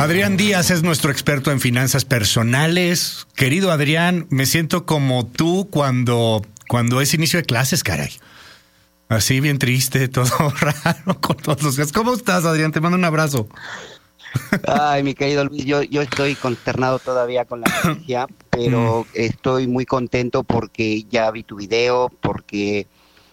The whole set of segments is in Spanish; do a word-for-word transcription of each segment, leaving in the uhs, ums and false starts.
Adrián Díaz es nuestro experto en finanzas personales. Querido Adrián, me siento como tú cuando, cuando es inicio de clases, caray. Así bien triste, todo raro con todos los días. ¿Cómo estás, Adrián? Te mando un abrazo. Ay, mi querido Luis, yo, yo estoy consternado todavía con la noticia, pero estoy muy contento porque ya vi tu video, porque,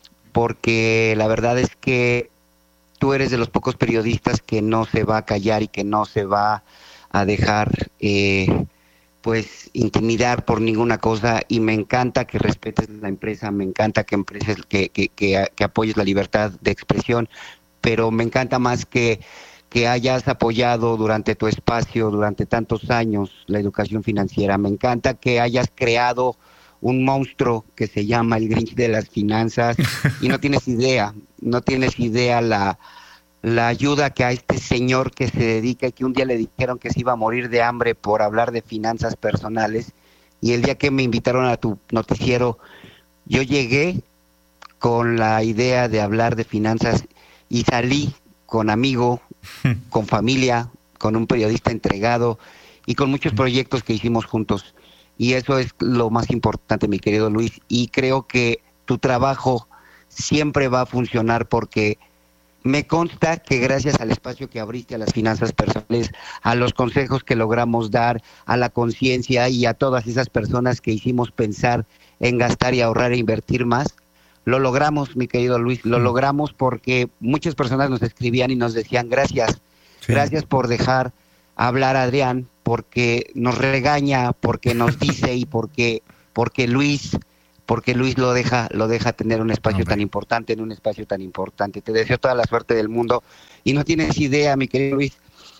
porque la verdad es que tú eres de los pocos periodistas que no se va a callar y que no se va a dejar eh, pues intimidar por ninguna cosa, y me encanta que respetes la empresa, me encanta que, empresas, que, que, que, que apoyes la libertad de expresión, pero me encanta más que que hayas apoyado durante tu espacio, durante tantos años, la educación financiera. Me encanta que hayas creado un monstruo que se llama el Grinch de las finanzas, y no tienes idea, no tienes idea la, la ayuda que a este señor que se dedica, y que un día le dijeron que se iba a morir de hambre por hablar de finanzas personales, y el día que me invitaron a tu noticiero, yo llegué con la idea de hablar de finanzas y salí con amigo, con familia, con un periodista entregado y con muchos proyectos que hicimos juntos. Y eso es lo más importante, mi querido Luis. Y creo que tu trabajo siempre va a funcionar, porque me consta que gracias al espacio que abriste a las finanzas personales, a los consejos que logramos dar, a la conciencia y a todas esas personas que hicimos pensar en gastar y ahorrar e invertir más, lo logramos, mi querido Luis, lo logramos porque muchas personas nos escribían y nos decían gracias, sí. gracias por dejar hablar a Adrián, porque nos regaña, porque nos dice y porque porque Luis porque Luis lo deja lo deja tener un espacio Hombre. tan importante en un espacio tan importante. Te deseo toda la suerte del mundo y no tienes idea, mi querido Luis,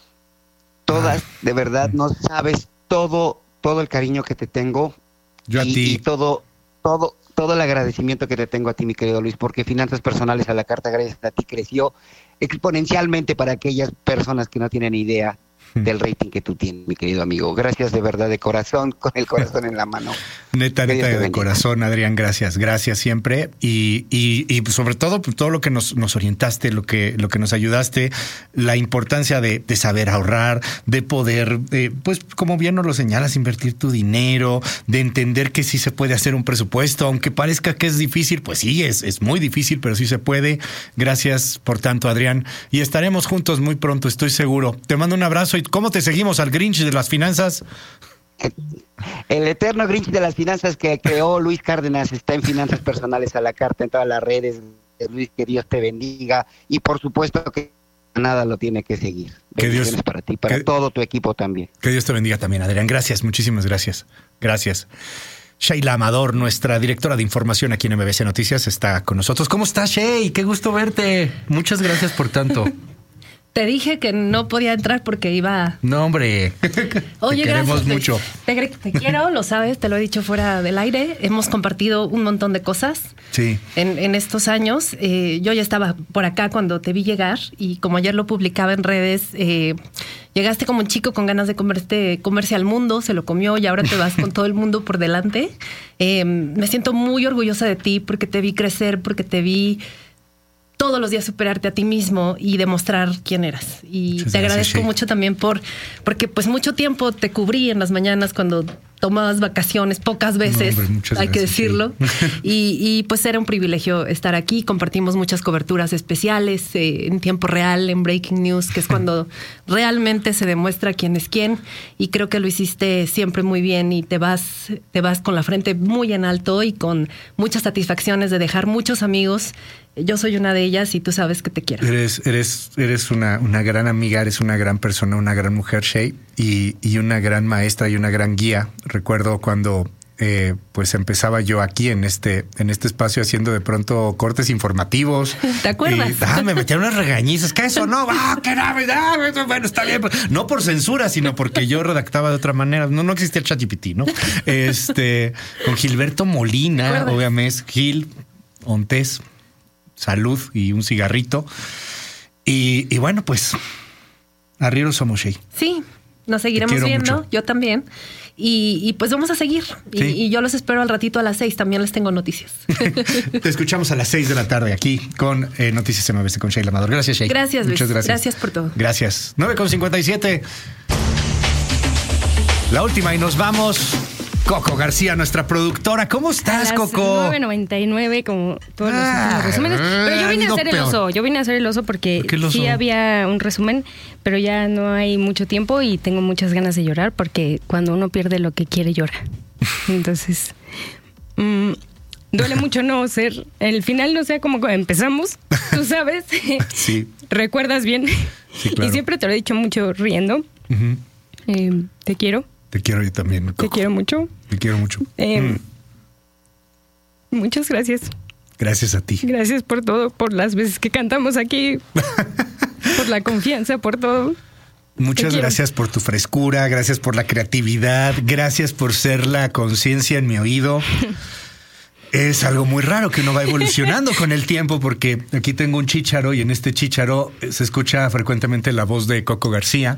todas, ah. de verdad, no sabes todo todo el cariño que te tengo. Yo a y, ti. y todo todo todo el agradecimiento que te tengo a ti, mi querido Luis, porque Finanzas Personales a la Carta, gracias a ti, creció exponencialmente para aquellas personas que no tienen idea del rating que tú tienes, mi querido amigo. Gracias de verdad, de corazón, con el corazón en la mano. Neta, neta, de corazón, Adrián, gracias, gracias siempre. Y, y, y sobre todo, todo lo que nos, nos orientaste, lo que, lo que nos ayudaste, la importancia de, de saber ahorrar, de poder, eh, pues como bien nos lo señalas, invertir tu dinero, de entender que sí se puede hacer un presupuesto, aunque parezca que es difícil, pues sí, es, es muy difícil, pero sí se puede. Gracias por tanto, Adrián. Y estaremos juntos muy pronto, estoy seguro. Te mando un abrazo. ¿Y cómo te seguimos al Grinch de las finanzas? El eterno Grinch de las finanzas que creó Luis Cárdenas está en Finanzas Personales a la Carta, en todas las redes. Luis, que Dios te bendiga, y por supuesto que nada lo tiene que seguir. Que Dios para ti, para que, todo tu equipo también. Que Dios te bendiga también, Adrián. Gracias, muchísimas gracias. Gracias. Sheila Amador, nuestra directora de información aquí en M B C Noticias, está con nosotros. ¿Cómo estás, Shey? Qué gusto verte. Muchas gracias por tanto. Te dije que no podía entrar porque iba... No, hombre. Oye, te queremos gracias, mucho. Te, te quiero, lo sabes, te lo he dicho fuera del aire. Hemos compartido un montón de cosas sí. en, en estos años. Eh, yo ya estaba por acá cuando te vi llegar, y como ayer lo publicaba en redes, eh, llegaste como un chico con ganas de comerte, comerse al mundo, se lo comió y ahora te vas con todo el mundo por delante. Eh, me siento muy orgullosa de ti porque te vi crecer, porque te vi todos los días superarte a ti mismo y demostrar quién eras. Y muchas te agradezco gracias, sí. mucho también por, porque pues mucho tiempo te cubrí en las mañanas cuando tomabas vacaciones, pocas veces, no, hombre, hay gracias, que decirlo. Sí. Y, y pues era un privilegio estar aquí. Compartimos muchas coberturas especiales eh, en tiempo real, en Breaking News, que es cuando realmente se demuestra quién es quién. Y creo que lo hiciste siempre muy bien, y te vas, te vas con la frente muy en alto y con muchas satisfacciones de dejar muchos amigos. Yo soy una de ellas y tú sabes que te quiero. Eres, eres, eres una, una gran amiga, eres una gran persona, una gran mujer, Shey, y, y una gran maestra y una gran guía. Recuerdo cuando eh, pues empezaba yo aquí en este, en este espacio haciendo de pronto cortes informativos. ¿Te acuerdas? Y, ah, me metían unas regañizas. ¿Qué eso? No, ah, qué nave, ah, bueno, está bien. No por censura, sino porque yo redactaba de otra manera. No, no existía el ChatGPT, ¿no? Este, con Gilberto Molina, obviamente, Gil, Ontés, salud y un cigarrito. Y, y bueno, pues arrieros somos, Shey. Sí, nos seguiremos viendo, mucho. Yo también. Y, y pues vamos a seguir. Sí. Y, y yo los espero al ratito a las seis. También les tengo noticias. Te escuchamos a las seis de la tarde aquí con eh, Noticias M B C con Sheila Amador. Gracias, Shey. Gracias, Luis. Muchas gracias. Gracias por todo. Gracias. nueve con cincuenta y siete. La última y nos vamos. Coco García, nuestra productora. ¿Cómo estás, a las Coco? nueve noventa y nueve, como todos los Ah, últimos resúmenes. Pero yo vine a hacer el peor. oso. Yo vine a hacer el oso porque ¿Por qué el oso? sí había un resumen, pero ya no hay mucho tiempo y tengo muchas ganas de llorar porque cuando uno pierde lo que quiere, llora. Entonces, mmm, duele mucho no ser. El final no sea como empezamos, tú sabes. Sí. ¿Recuerdas bien? Sí, claro. Y siempre te lo he dicho mucho riendo. Uh-huh. Eh, te quiero. Te quiero yo también, Coco. Te quiero mucho. Te quiero mucho. Eh, Mm. Muchas gracias. Gracias a ti. Gracias por todo, por las veces que cantamos aquí, por la confianza, por todo. Muchas gracias por tu frescura, gracias por la creatividad, gracias por ser la conciencia en mi oído. Es algo muy raro que uno va evolucionando con el tiempo, porque aquí tengo un chícharo y en este chícharo se escucha frecuentemente la voz de Coco García,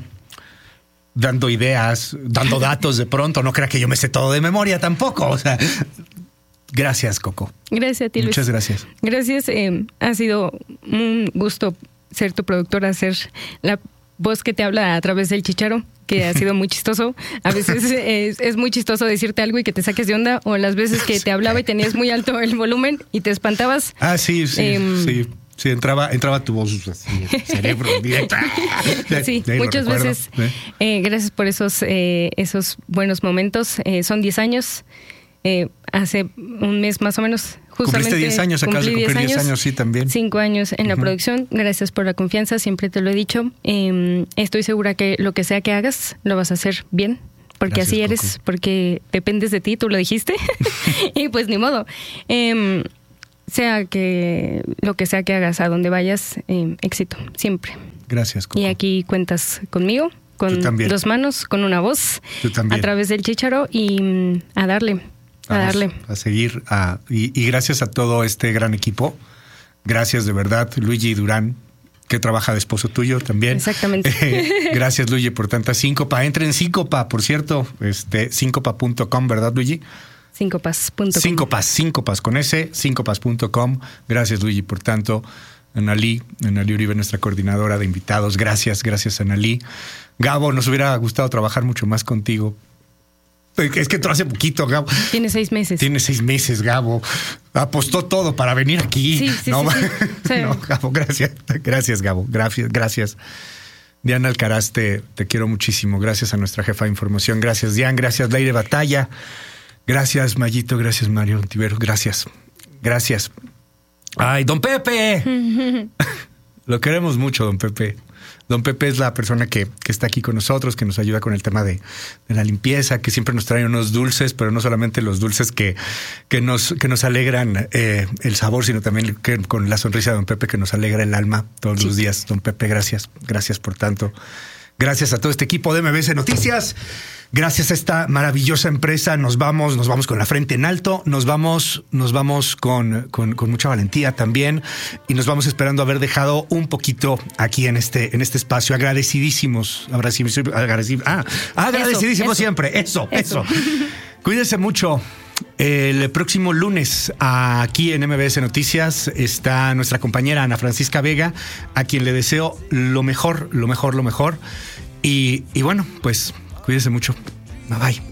dando ideas, dando datos de pronto. No crea que yo me sé todo de memoria tampoco. O sea, gracias, Coco. Gracias a ti, Luis. Muchas gracias. Gracias. Eh, ha sido un gusto ser tu productora, ser la voz que te habla a través del chicharo, que ha sido muy chistoso. A veces es, es muy chistoso decirte algo y que te saques de onda, o las veces que te hablaba y tenías muy alto el volumen y te espantabas. Ah, sí, sí, Eh, sí. Sí, entraba, entraba tu voz así, cerebro directo. Sí, De ahí lo muchas recuerdo. veces. ¿Eh? Eh, gracias por esos, eh, esos buenos momentos. Eh, son diez años. Eh, hace un mes más o menos. Justamente Cumpliste diez años, acabas de cumplí cumplir diez años, sí, también. Cinco años en la producción. Gracias por la confianza, siempre te lo he dicho. Eh, estoy segura que lo que sea que hagas, lo vas a hacer bien. Porque Gracias, así eres, Coco. porque dependes de ti, tú lo dijiste. Y pues ni modo. Eh, sea que lo que sea que hagas, a donde vayas, eh, éxito, siempre. Gracias, Coco. Y aquí cuentas conmigo, Tú con también. dos manos, con una voz, Tú también. a través del chícharo y mm, a darle, a Vamos darle. a seguir. A, y, y gracias a todo este gran equipo. Gracias de verdad, Luigi Durán, que trabaja de esposo tuyo también. Exactamente. Eh, gracias, Luigi, por tanta síncopa. Entra en Síncopa, por cierto, este, síncopa punto com, ¿verdad, Luigi? Síncopas punto com. Síncopas, síncopas con S, síncopas punto com. Gracias, Luigi, por tanto. Analí, Analí Uribe, nuestra coordinadora de invitados. Gracias, gracias, Analí. Gabo, nos hubiera gustado trabajar mucho más contigo. Es que tú hace poquito, Gabo. Tiene seis meses. Tiene seis meses, Gabo. Apostó todo para venir aquí. Sí, sí, no, sí, sí. Sí. no, Gabo, gracias. Gracias, Gabo. Gracias, gracias. Diana Alcaraz, te, te quiero muchísimo. Gracias a nuestra jefa de información. Gracias, Diana. Gracias, Leire Batalla. Gracias, Mayito. Gracias, Mario Ontiveros. Gracias. Gracias. Ay, don Pepe. Lo queremos mucho, don Pepe. Don Pepe es la persona que, que está aquí con nosotros, que nos ayuda con el tema de, de la limpieza, que siempre nos trae unos dulces, pero no solamente los dulces que, que, nos, que nos alegran eh, el sabor, sino también que, con la sonrisa de don Pepe que nos alegra el alma todos Sí. los días. Don Pepe, gracias. Gracias por tanto. Gracias a todo este equipo de M B S Noticias. Gracias a esta maravillosa empresa. Nos vamos, nos vamos con la frente en alto. Nos vamos, nos vamos con, con, con mucha valentía también. Y nos vamos esperando haber dejado un poquito aquí en este, en este espacio. Agradecidísimos. Agradecidísimos. Agradecidísimos, ah, agradecidísimos eso. siempre. Eso, eso. Eso. Cuídense mucho. El próximo lunes aquí en M B S Noticias está nuestra compañera Ana Francisca Vega, a quien le deseo lo mejor, lo mejor, lo mejor. Y, y bueno, pues cuídense mucho. Bye bye.